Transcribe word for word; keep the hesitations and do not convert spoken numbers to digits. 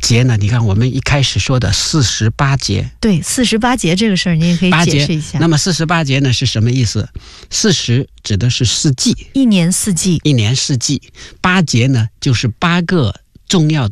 节呢，你看我们一开始说的四十八节， 对，四十八节这个事儿，您也可以解释一下。 那么四十八节呢是什么意思？四十指的是四季， 一年四季， 一年四季。八节呢就是八个重要